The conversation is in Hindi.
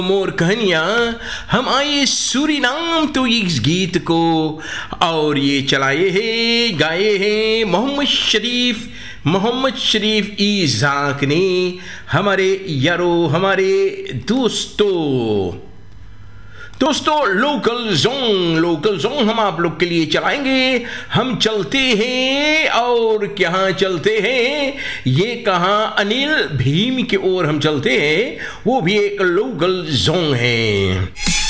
मोर कहानियाँ हम आए सूरीनाम तो इस गीत को और ये चलाए हैं गाए हैं मोहम्मद शरीफ इज़ाक ने। हमारे यारो हमारे दोस्तों लोकल जोंग हम आप लोग के लिए चलाएंगे। हम चलते हैं और कहाँ चलते हैं ये कहाँ अनिल भीम की ओर हम चलते हैं, वो भी एक लोकल जोंग है।